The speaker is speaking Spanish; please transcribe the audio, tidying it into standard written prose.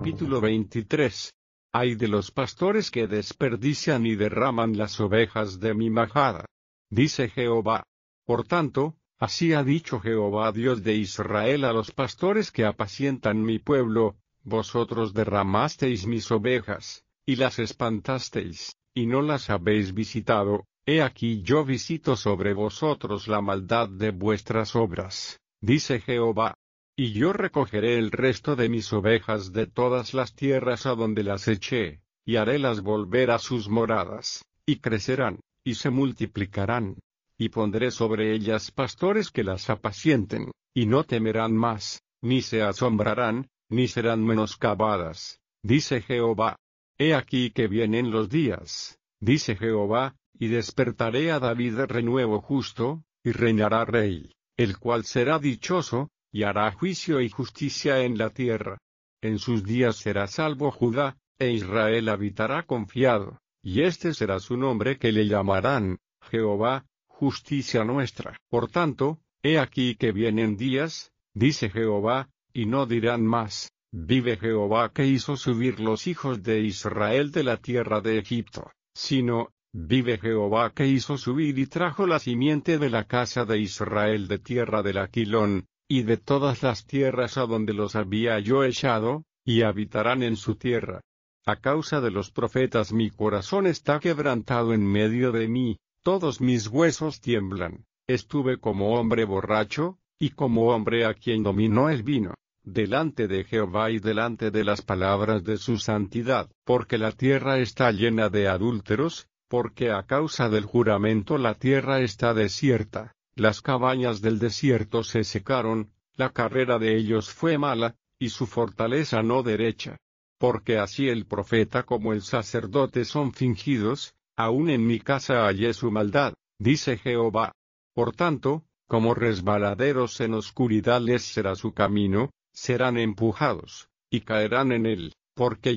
Capítulo 23. Ay de los pastores que desperdician y derraman las ovejas de mi majada. Dice Jehová. Por tanto, así ha dicho Jehová Dios de Israel a los pastores que apacientan mi pueblo: vosotros derramasteis mis ovejas, y las espantasteis, y no las habéis visitado. He aquí yo visito sobre vosotros la maldad de vuestras obras, dice Jehová. Y yo recogeré el resto de mis ovejas de todas las tierras a donde las eché, y harélas volver a sus moradas, y crecerán, y se multiplicarán. Y pondré sobre ellas pastores que las apacienten, y no temerán más, ni se asombrarán, ni serán menoscabadas, dice Jehová. He aquí que vienen los días, dice Jehová, y despertaré a David renuevo justo, y reinará rey, el cual será dichoso, y hará juicio y justicia en la tierra. En sus días será salvo Judá, e Israel habitará confiado, y este será su nombre que le llamarán, Jehová, justicia nuestra. Por tanto, he aquí que vienen días, dice Jehová, y no dirán más: vive Jehová que hizo subir los hijos de Israel de la tierra de Egipto, sino: vive Jehová que hizo subir y trajo la simiente de la casa de Israel de tierra del Aquilón, y de todas las tierras a donde los había yo echado, y habitarán en su tierra. A causa de los profetas mi corazón está quebrantado en medio de mí, todos mis huesos tiemblan. Estuve como hombre borracho, y como hombre a quien dominó el vino, delante de Jehová y delante de las palabras de su santidad. Porque la tierra está llena de adúlteros, porque a causa del juramento la tierra está desierta. Las cabañas del desierto se secaron, la carrera de ellos fue mala, y su fortaleza no derecha. Porque así el profeta como el sacerdote son fingidos, aun en mi casa hallé su maldad, dice Jehová. Por tanto, como resbaladeros en oscuridad les será su camino, serán empujados, y caerán en él, porque